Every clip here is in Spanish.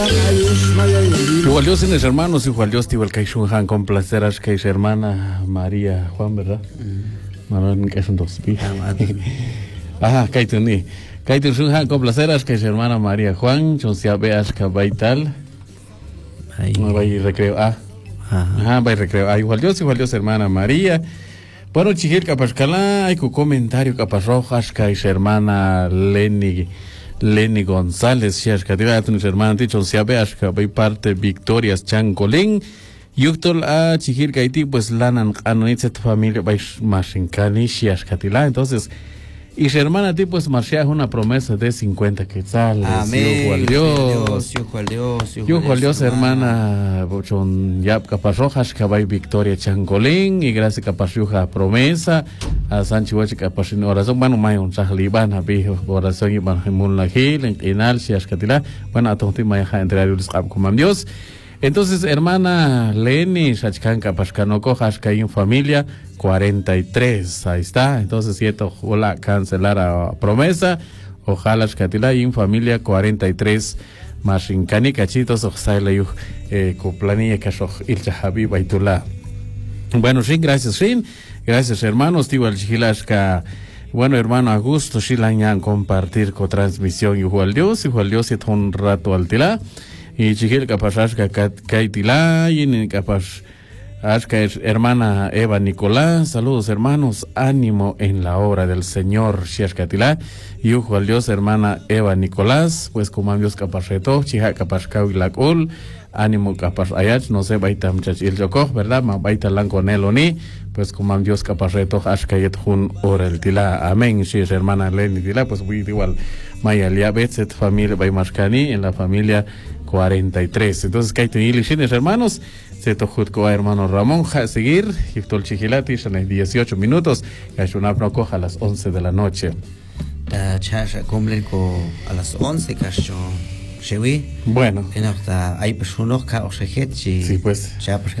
Igual Dios tienes hermanos, igual Dios te igual que Han con placer a que hermana María Juan, ¿verdad? No, que son dos. Ajá, Kaituni. Kaitun Han con placer a que hermana María Juan, son se veas que baital. No va a ir recreo. Ajá, va a ir recreo. Igual Dios hermana María. Bueno, Chihil Capascala, hay un comentario Capasrojas, que es hermana Lenny González, si es que te va tus hermanos, dicho, si veas que hay parte Victorias Chancolín, Yuctol a Chihil Gaiti, pues Lanan, Anonitzet familia, vais más en Cali, si es que te la, entonces. Y su hermana ti pues marchas una promesa de 50 quetzales. Amén. Yujo al Dios, hermana, bochon ya capas rojas, cabay Victoria Chancolín, y gracias capas yuja promesa, a Sanchi Huachi capas en oración, bueno, mayon sahliban, abijo, oración y banjimul la gil, en inal, si ascatila, bueno, a tonti mayaja entre arius como Dios. Entonces, hermana Leni, Shachkanka Pashkanoko, Hashkain familia, 43, ahí está. Entonces, cierto, hola, cancelar a promesa, ojalá Shkatila, y familia 43, Mashinkani, Cachitos, Oxaila, Kuplanilla, Kashoch, Ilcha Habib, Baitula. Bueno, sí, gracias, hermanos, tío al Chilashka. Bueno, hermano Augusto, Shilanyan, compartir con transmisión, igual Dios, y un rato al tila. Y Chihil capaz Ashka Kaitila y capaz Ashka es hermana Eva Nicolás. Saludos hermanos, ánimo en la obra del Señor Shiashkatila. Y ujo al Dios hermana Eva Nicolás, pues como Dios capaz reto, Chiha capaz Kawilakul, ánimo capaz Ayach, no sé, baita muchachil Yokoj, ¿verdad? Ma baita Lanconeloni, pues como Dios capaz reto, Ashka Yethun ora el Tila. Amén, si es hermana Leni Tila, pues voy igual. Maya Liabetzet, familia Baimarcani, en la familia 43. Entonces, Kaito y Ilishines, hermanos, se tojutko a hermano Ramón, a seguir, y todo el Chihilati, son las 18 minutos, que es una coja a las 11 de la noche. Chasha, cumplen a las 11, cacho. Bueno, hay personas que sí, pues.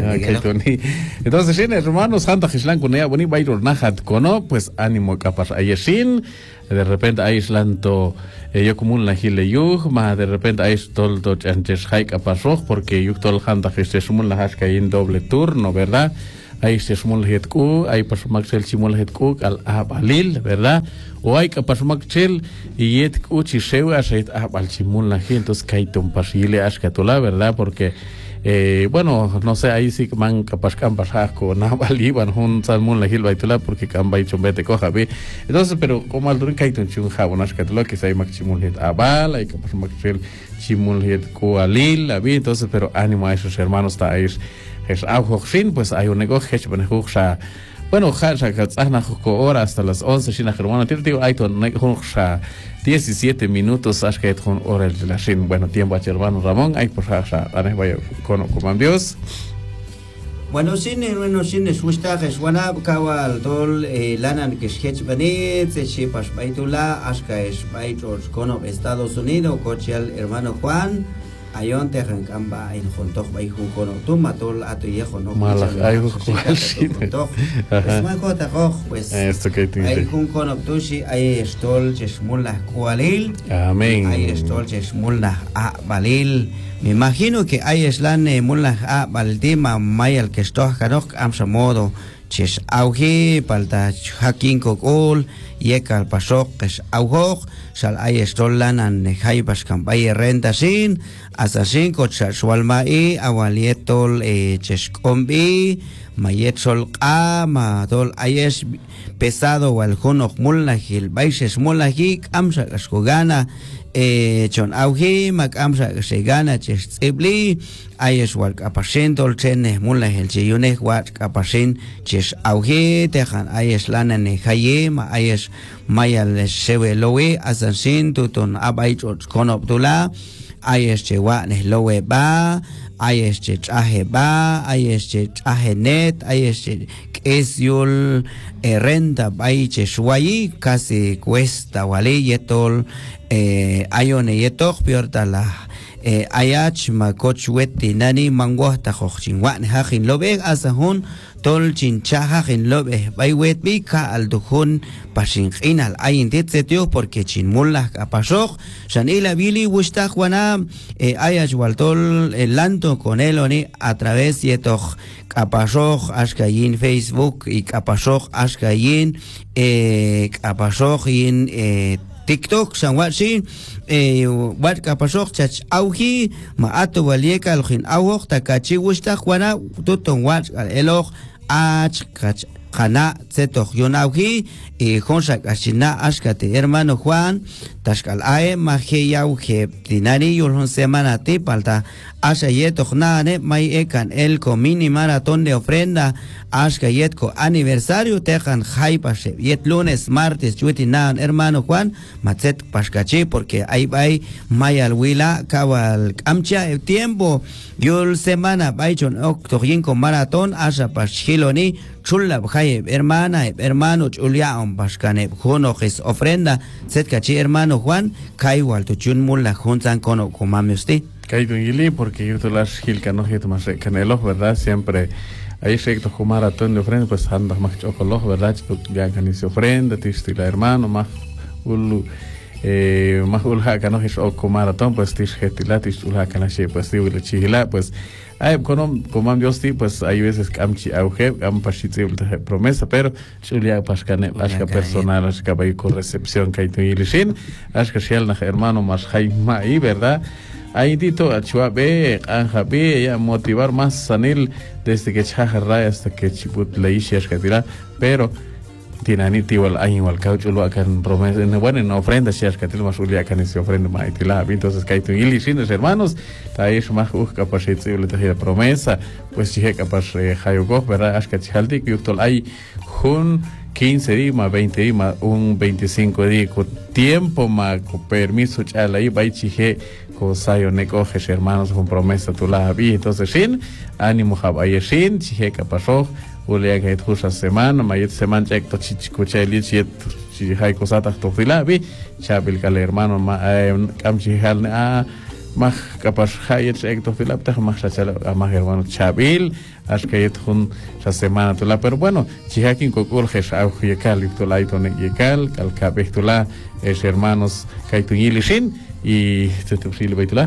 Entonces, sí, hermanos, Santa Gislan con ella, boni bairo nahat kono, pues ánimo capaz ayeshin, de repente hay islanto yo como un lajile yug, ma de repente hay toldo antes hay capaz rojo, porque yug tol Santa Gislan la hash en doble turno, ¿verdad? Hay sesmul hetku, hay pasmaxel simul hetku al abalil, ¿verdad? O hay pasmaxel y yetku chiseu asait abal simul la gente, entonces kaiton pasile ashkatola, ¿verdad? Porque bueno, no sé, ahí sí que man capaz campas con abaliban un salmul la gil baitula porque cambay chombete coja bi. Entonces, pero como al durin kaiton chun jabon ashkatola que sai maximul het abal, hay pasmaxel simul hetku alil, abi, entonces, pero ánimo a esos hermanos está ahí. Es aujoxin, pues hay un negocio que bueno, hora hasta las 11, Shina Germano, hay un negocio 17 minutos, hasta que con hora de la Shin, bueno, tiempo a hermano Ramón, hay por vaya con Dios. Bueno, sin es gusta que suena kawal tol lanan que sketch benit, chipas baitula, hasta es baitos con Estados Unidos, coche el hermano Juan. Ayon te rencamba en juntos baiju kono tu matol a tu hijo no malas hay es más cosa pues esto que tiene hay un kono tushi hay estol chesmulah kualil amén hay estol chesmulah a balil me imagino que hay eslan mulah a baldima mayal que esto kanok amsa modo ches auge palta hakin kokol yekal pasok es auhok sal ay estolan an hay pascam bay renta sin hasta 5 chaswalmai awalietol cheskombi mayetsol ama tol ayes pesado wal honok mulnahil baises mulnahik amsa gaskogana chon auge mak amsa gasegana chesibli ayes wal kapasentol chene mulnahil chiyune wat kapasin ches auge tejan ayes lana ne haye ma ayes mayal sevelowe asansin tuton abaichot konoptula ayes chewa ne lowe ba ayes chahe ba ayes chahe net ayes es yul renta baiche shuayi casi cuesta wale yetol ayone yetok piorta la ayach ma coach weti nani mangwa ta khochinwan hajin lobe asahun tol chinchaja en lobe bay wet bika al duhun pashin al ayin tetsetio porque chinmulla apashok shanila bili wishtak wana ayach waltol lanto con eloni a través yetoch apashok ashkayin Facebook y apashok ashkayin apashok in TikTok sanwashi wat kapasok chach auhi ma ato walieka alhin awok takachi wishtak wana tuton wat elok ach Jana Zetok Yonauji y Jonsak Ashina Ashkate hermano Juan Tashkal Ae Maje Yauge Dinari Yulhon Semana Tipalta Ashayetok Nane May Ekan Elko Mini Maratón de Ofrenda Ashkayetko Aniversario Tejan Jaipashe Yet lunes, martes, Yuetinan hermano Juan Matzet Pashkachi porque ahí va Mayal Wila Kawal Amcha el tiempo Yul Semana Baichon Octoginko Maratón Asha Pashiloni Chula hermana, hermano Julián Bashkane, Jonojes, ofrenda, Zetkachi, hermano Juan, Kaiwal, Tuchun Mula, Juntan Kono, Comame usted. Kaido Gili, porque yo te las Gilcano, más Canelo, ¿verdad? Siempre hay recto maratón de ofrenda, pues andas más chocoló, ¿verdad? Ya canice ofrenda, tistila hermano, más ulu. Más ulha canojes o maratón, pues tisgetila, tistula canache, pues digo chihila, pues. Ay, como Dios sí, pues hay veces que amchi auge, ampashitzi promesa, pero chulia pashkane, ashka personal, ashka bay con recepción que hay tu ilishin, ashka shiel hermano más jaima ahí, ¿verdad? Ahí dito achua be, anja be, ya motivar más sanil desde que chajarra hasta que chiput leishi ashka tira, pero tinani tiwal igual cauchulo akan promesa bueno en ofrenda si ashkatil más ulia akan si ofrenda maitila entonces kaitu ilisines hermanos taish más capacitio le tajira promesa pues si capaz hayugo verdad ashkachalti que uktol hay jun 15 días más 20 días más un 25 días con tiempo más con permiso chala ahí vai chije con sayo necojes hermanos con promesa tu la vi entonces sin ánimo habayeshin chije capazó Ulia que tu semana, mayet semana check to chichkucheli chet chihai cosata to filabi, chabil kal hermano ma kamchihal mah capaz hayet check to filab ta mah chachala mah hermano chabil ashkayet hun semana to la pero bueno chihakin kokul jes au yekal to la to ne yekal kal kabeh to la es hermanos kaituyilishin y tetufil baitula.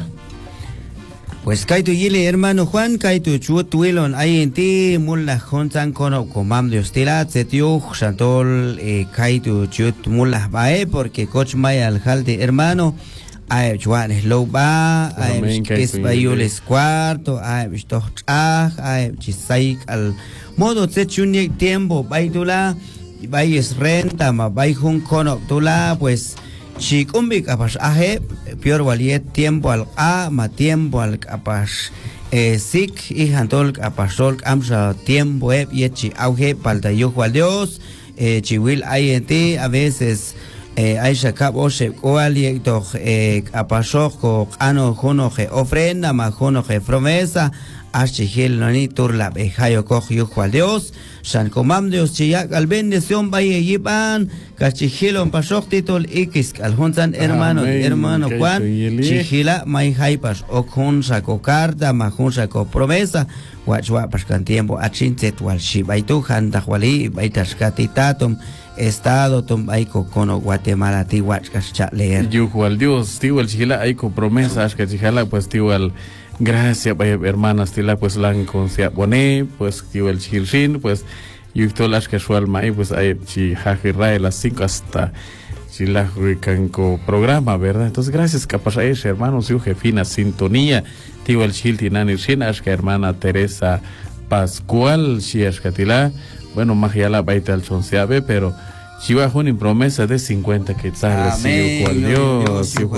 Pues Kaitu Yili, hermano Juan, Kaitu Chutuilon, ahí en ti, Mulla Hontan Kono, Comam de Hostilat, Zetiu, Chantol, Kaitu Chut Mulla Bae, porque Coach Maya al Jalde, hermano, Ay, Juan Esloba, Ay, Kisbayules Cuarto, Ay, Stoch, Ay, Chisaik al modo Zechunik tiempo, Baitula, Bayes Renta, Bayjun Kono, Tula, pues. Chikumbi kapas aje pior valiet tiempo al ma tiempo al kapas sik y hantol kapasol amsa tiempo yechi auge palta yo al Dios chiwil ayente a veces hay shakab oshe koali toch kapasok ko ano jonoje ofrenda ma jonoje promesa ashigel noni turla bejayo koj yo al Dios San comam Dios chiyak al bendición vaya yipan cachigilon pasok titol x al juntan hermano Juan chigila mai haipas o con saco carta ma con saco promesa wachwa pascan tiempo achintet wal shibaitu handa wali baitas katitatum estado tum aiko kono Guatemala ti wachkas leer yo al Dios tiwal chigila aiko promesa ashka chigala pues tiwal gracias hermanas tila pues lan con se pone pues que el chilshin pues y todas las casual mai pues hay chi hajira las 5 hasta chi la ricanco programa verdad entonces gracias capaz a ese hermano su jefina sintonía tío el chilti nani shinas que hermana Teresa Pascual si es catila bueno magiala baita el sonseabe pero Chiva en promesa de 50 quetzales. Hijo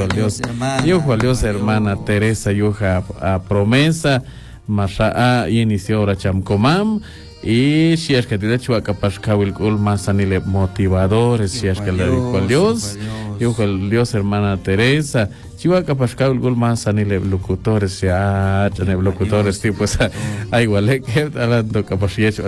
al Dios, hermana Teresa, yuja a promesa, masha inició ahora chamcomam, y si es que te hecho a capaz kawil kul más anile motivadores, si es que le dijo al Dios, hijo al Dios, hermana Teresa, chiva capaz kawil kul más anile locutores, ya tener locutores, pues hay igual que hablando capaz y hecho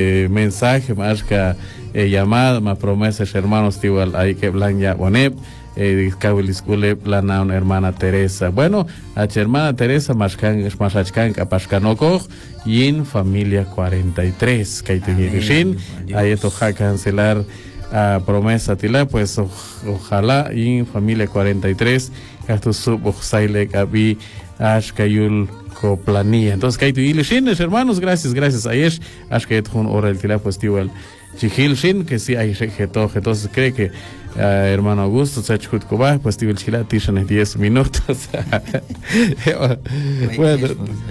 mensaje más que llamada más promesas hermanos igual hay que blanca bonep Discable School plana una hermana Teresa. Bueno, a hermana Teresa Mashachkan Kapashkanoko y en familia 43. Kaitinishin, ahí toca cancelar a promesa tila, pues ojalá y en familia 43 gasto sub saile gabi ashkayul coplanía. Entonces kaitu ilishin hermanos, gracias ayer ashkayet hun ora el tila pues igual Chihil Shin, que sí hay rejeto, entonces cree que hermano Augusto se ha hecho pues tío el chila tishan 10 minutos. Bueno,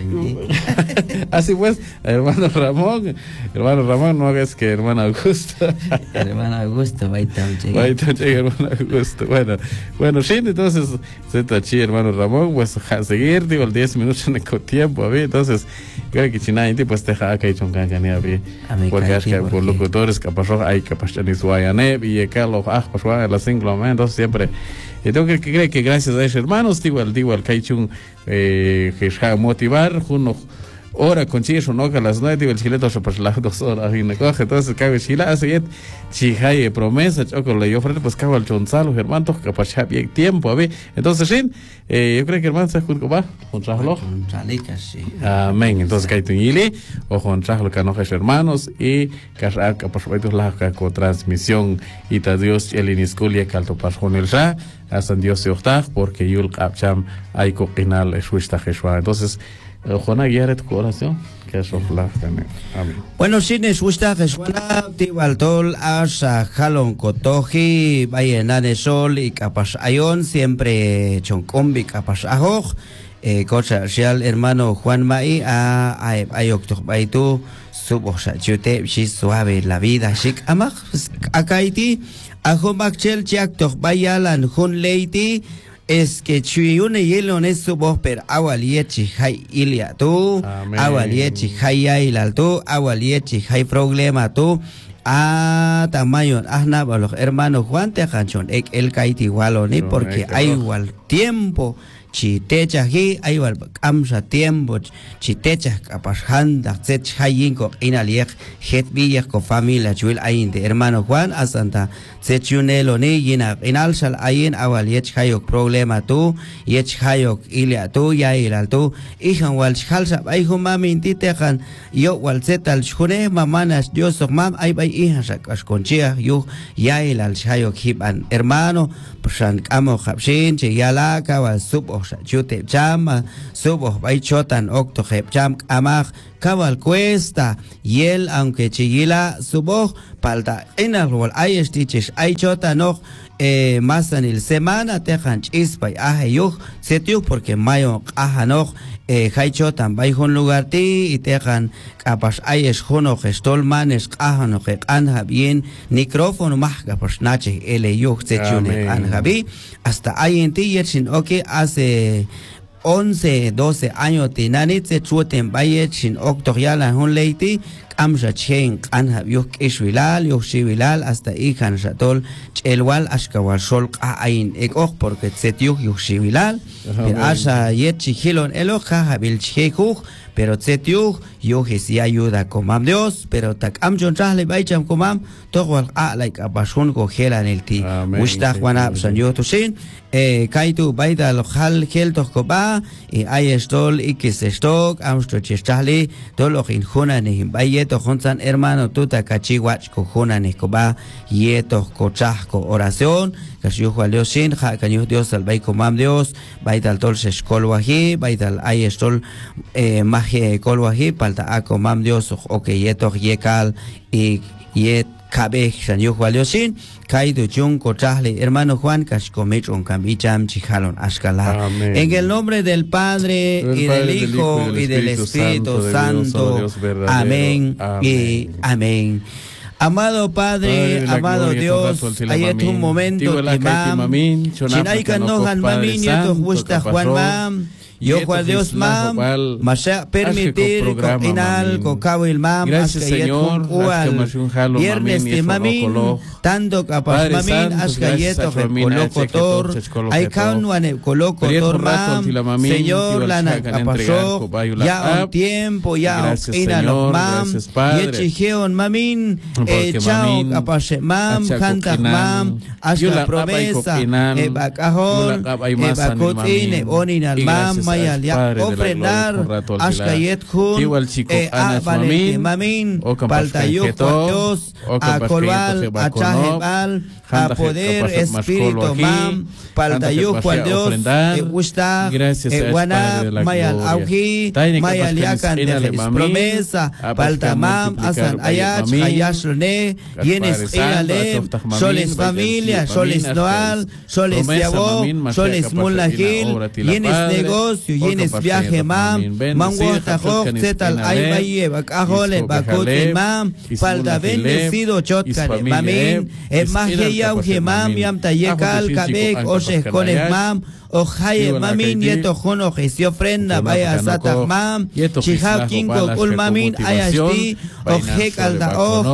así pues, hermano Ramón, no hagas que hermano Augusto. Hermano Augusto, hermano Augusto. Bueno, Shin, entonces, se tachi, hermano Ramón, pues a seguir, digo, el 10 minutos en el tiempo, a ver, entonces, creo que China, pues te deja acá y choncan que ni a ver, porque es que por locutores, capaz, hay capaz, ni su ayané, y acá los pues la single, entonces siempre tengo que creer que gracias a esos hermanos digo al Kaichun que es motivar uno hora con chile no que las 9 el chileto pues las 2 horas y me coge entonces cabe chile hace chihai promesa choco le ofrece pues cago al chonzalo hermano capaz ya bien tiempo a ver entonces sí yo creo que hermano se junto va contrarlo amén entonces Kaitu Yili o contrarlo que no es hermanos y casar capaz vais la con transmisión y ta Dios el inisculia calto pas con el ya hasta Dios se octag porque yul capcham hay coquinal eshuista jeshua entonces Juana guiar tu corazón que eso la amén. Bueno, si les gusta que suena Tibaltol asa jalon kotoji vayan sol y capas ayon siempre choncombi capas ajoj cosa real hermano Juan Mai a octo baitu subosa chute si suave la vida chic amag akaiti ajo makchel chak tok bayalan hun leiti es que chuyune yelo nesu vos per awaliechi hay ilia tu awaliechi hay ailal tu awaliechi hay problema tu tamayo ahna los hermanos Juan te canchon el kaiti waloni porque hay igual tiempo chitecha hi hay igual amsa tiempo chitecha capaz handa set hayinko inaliek het villa con familia chuil ain de hermano Juan asanta sechunelo ni yina inalsal ain awaliech hayok problema tu yech hayok ilia tu ya ilal tu ihan wal khalsa ay humami intitekan yo wal setal chune mamanas dios mam ay bay ihan sakas conchia yo ya ilal hayok hiban hermano pusan kamo khapshin che yala ka wal sub chute chama subo bay chotan octo cham amag cabal cuesta y él aunque chigila subo palta en el rol hay stiches hay chota no más en el semana te han chispa yo se tío porque mayo no hay chotan bay un lugar ti y te han capaz hay es jono gestol manes no que anja bien micrófono más capaz nache ele yo se chune anja bi hasta hay en ti sin okay hace 11, 12 años tinanit se chuten baye chin octoriala hun leiti amja chen anha yuk ishwilal yuk shiwilal hasta ikan shatol chelwal ashkawal sol ain ekok porque tsetyuk yuk shiwilal pero asa yet chihilon eloja habil chihekuj pero tsetyuk yuk si ayuda comam Dios pero tak amjon trahle baycham comam tokwal like abashun ko helan el ti wishtah wana san yotusin kaitu baida lokal gel tokoba y hay estol y que se stock amstro chistali tolo in jona ne bayeto jonsan hermano tuta kachiwach ko jona ne koba yeto ko chahko oración kasyu waliosin ha kanyu Dios al bay comam Dios baida tol se skolwahi baida hay estol magie kolwahi palta a comam Dios o que yeto yekal y yet Kabe Sanyo Waliosin, Kaido Chung Kochale, hermano Juan Kashkomechon Kambicham Chijalon Ashkala. En el nombre del Padre y del Hijo y del Espíritu Santo. Amén y amén. Amado Padre, amado Dios, hay un momento de mam. Chinaikan nohan mamin yeto gusta Juan mam. Yo Juan Dios mam, masha permitir coinal cocabo el mam, gracias Señor, viernes de mamin, tanto capaz mamin, ascayeto colocotor, hay canuane colocotor mam, Señor lana capazó, ya un tiempo, ya inal mam, yechigeon mamin, chao kapashe mam kantak mam ashka promesa bakahol bakotin onin al mam mayal ya ofrendar ashka yetkhun vale mamin paltayuk Dios a colval a chahebal a poder espíritu mam paltayuk cual Dios gusta guana mayal auji mayal yakan de promesa paltamam asan ayach hayashlne yenes ilale soles familia soles noal soles yabo soles mulahil yenes negocio yenes viaje mam manguota hok zetal ay baye bakahole bakotin mam palta bendecido chotkare mamin magia yauje mam yam tayekal kabek oseh koles mam Ojaye mamin yeto jono gesi ofrenda vaya satak mam chihab kinko kul mamin ayashti ojek alda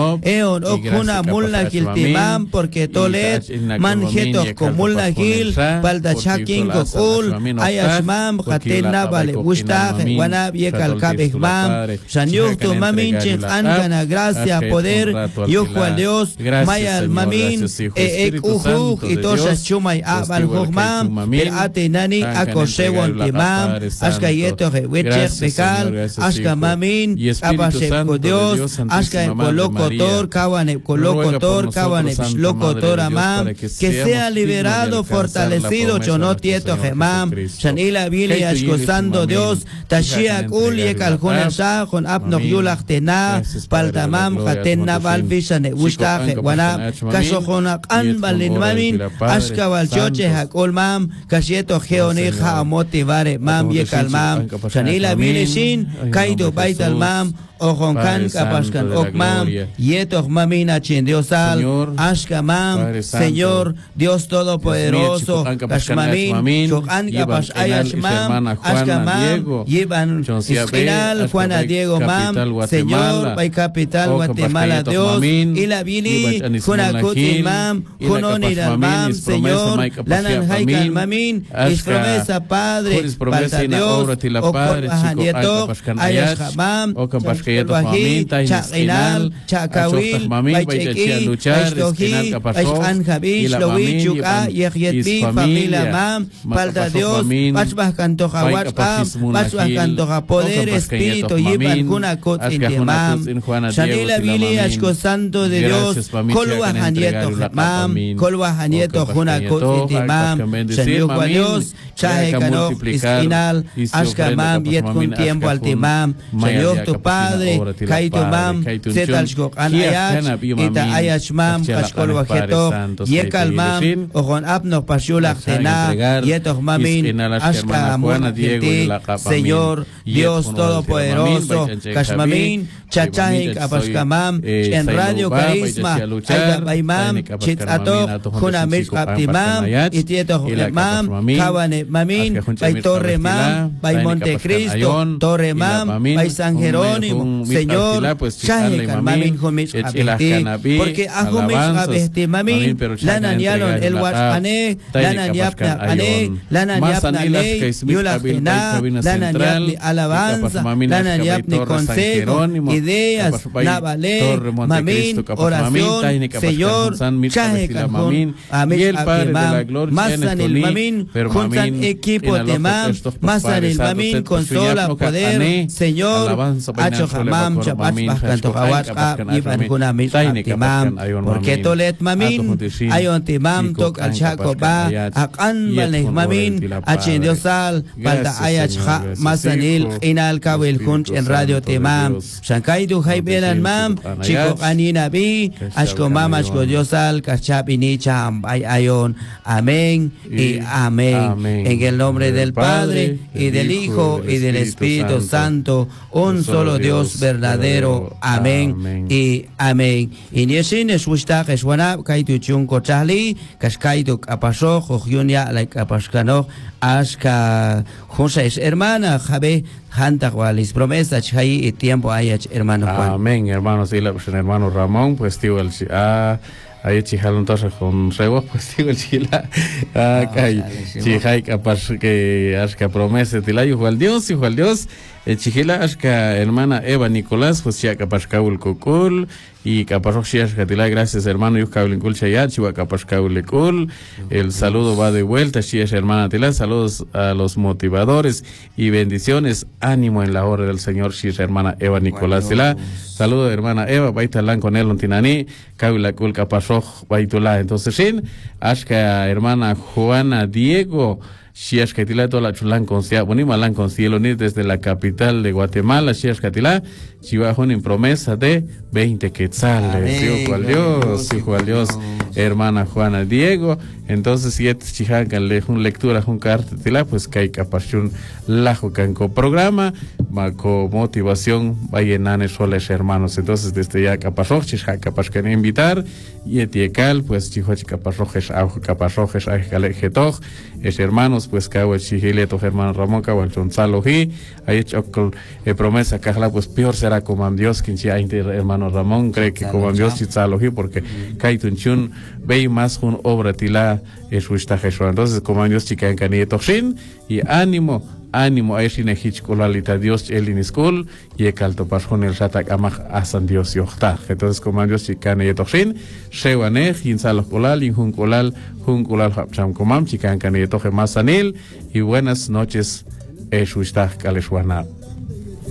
eon okuna mulla kilti mam porque tolet manjeto komulla gil palda chakinko kul ayash mam khatena vale gusta wana yekal kabek mam shanyukto mamin chik ankana gracia poder yujo al Dios mayal mamin ek ujuk y toshas chumay abal mam Atenani akosewon timam ashka yeto rewecher bekal ashka mamin apashep Dios ashka colocotor kawane colocotor kawane locotor amam que sea liberado fortalecido chono tieto gemam shanila bili ashkosando Dios tashia kul yekal khunasha khun apnok yulach tena paltamam khatena balbishane ustaje wana kashokhona kan balin mamin ashka walchoche hakol mam Yeto geoneja motivare mam yekal mam shanila bilishin kaito baital mam Ojonkan kapaskan okmam yeto mamina chindiosal ashka mam Señor Dios todopoderoso kashmamin chokan kapas ayash mam ashka mam llevan final Juana Diego mam Señor by capital Guatemala Dios y la bili junakuti mam junonidal mam Señor lanan haikal mamin es promesa Padre palta Dios okor ahanieto ayash mam Bahi, Chakinal, Chakawil, Baicheki, Baishtohi, Baichanjabi, Shlowi, Chuka, Yehyetbi, Familia Mam, Palta Dios, Bachbach Cantoja WhatsApp, Bachbach Cantoja Poder, Espíritu, Yiban, Junakot, Intimam, Shanila Bili, Ashko Santo de Dios, Kolwa Hanieto, Mam, Kolwa Hanieto, Junakot, Intimam, Shanyukwa Dios, Chahe Kanok, Iskinal, Ashka Mam, Yetkun Tiempo Altimam, Shanyuk tu Padre, Kaito mam zetal shkok an ayach ita ayach mam kashkol wajeto yekal mam ojon apno pashulak tena yetok mamin ashka amor Señor Dios Todopoderoso kashmamin chachahik apashkamam en Radio Carisma aygabaymam chitatok junamich aptimam itietok mam kawane mamin bay Torre mam bay Montecristo Torre mam bay San Jerónimo Señor, mamin homich abesti, porque a homich abesti mamin, lanan yalon el wachane, lanan yapna ane, lanan yapna ley, yulachina, lanan yapni alabanza, lanan yapni consejo, ideas, navale, mamin, oración, Señor, chahekan hon, amich abdimam, masan el mamin, juntan equipo temam, masan el mamin, consola, poder, Señor, mam chapach bahkan tokawat iban kunamit timam porque tolet mamin ayon timam tok al chakoba akan baleh mamin achin diosal palta ayach masanil inal kawil kunch en Radio Timam shankai du haibelan mam chico anina bi ashko mam ashko diosal kachapini cham ay ayon amén y amén en el nombre del Padre y del Hijo y del Espíritu Santo un solo Dios verdadero. Amén y amén. Y niesin es wistak es wana kaitu chunko chali kaskaitu apaso jojunia like apaskano aska José es hermana jabe Hanta Jualis promesa chai y tiempo ayach hermano Juan. Amén, hermanos y hermano Ramón, pues tío el ahí chijalon entonces con rego pues digo el chila kai chihai capaz que aska promesa tilayo Juan Dios Chihila ashka hermana Eva Nicolás, pues ya capascaul cocul, y capasok shiashkatila, gracias hermano Yuskaulinkul Chayat, Chihuahua capascaulicul. El saludo va de vuelta, Shiash hermana Tila, saludos a los motivadores y bendiciones, ánimo en la hora del Señor, Shiash hermana Eva Nicolás Tila. Saludo hermana Eva, baitalan con él Tinani, Kaulakul capasok baitula. Entonces, sin ashka hermana Juana Diego. Shiash Katila toda la chulan concia, bonima lan concielo ni desde la capital de Guatemala, Shiash Katila, Chihuahua en promesa de 20 quetzales. Hijo al Dios, hermana Juana Diego. Entonces, si es chihacan le un lectura, un carta tila, pues que hay capachun lajo canco programa, maco motivación, vayenane soles hermanos. Entonces, desde ya capachoj, chiha capachcan invitar, y etiecal, pues chihuach capachojes, aujo capachojes, ajalejetoj, es hermanos, pues cago chihileto, hermano Ramón, cago Gonzalo G, hay hecho promesa, cajla, pues peor será como Dios, quien sea hermano Ramón, cree que como Dios chitzalo G, porque kaitunchun, ve más un obra tila, es usta Jesús. Entonces, como Dios chica en canieto y ánimo a ese nehichcolalita Dios el iniskul y el calto pasjon el ratak amach asan Dios yochta. Entonces, como Dios chica en yetochin, shewanej, insalos colal, injun colal hapcham comam, chica en canieto masanil y buenas noches, es usta caleshuana.